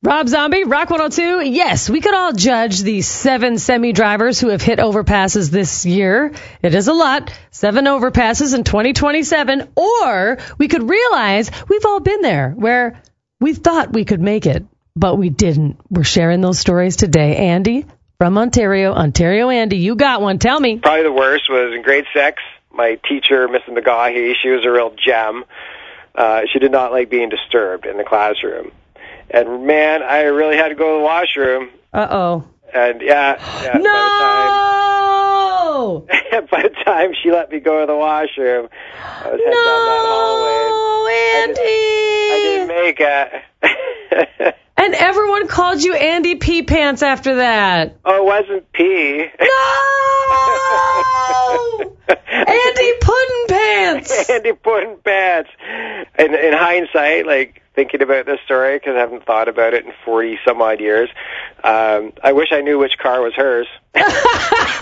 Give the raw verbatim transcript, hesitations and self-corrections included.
Rob Zombie, Rock one oh two. Yes, we could all judge the seven semi-drivers who have hit overpasses this year. It is a lot. Seven overpasses in twenty twenty-seven. Or we could realize we've all been there where we thought we could make it, but we didn't. We're sharing those stories today. Andy from Ontario. Ontario Andy, you got one. Tell me. Probably the worst was in grade six. My teacher, Missus McGaughy, she was a real gem. Uh, she did not like being disturbed in the classroom. And, man, I really had to go to the washroom. Uh-oh. And, yeah. yeah no! By the, time, by the time she let me go to the washroom, I was heading no, down that hallway. Andy! I, did, I didn't make it. And everyone called you Andy Pee Pants after that. Oh, it wasn't pee. No! Andy Puddin' Pants! Andy Puddin' Pants. In, in hindsight, like, thinking about this story, because I haven't thought about it in forty some odd years, um, I wish I knew which car was hers.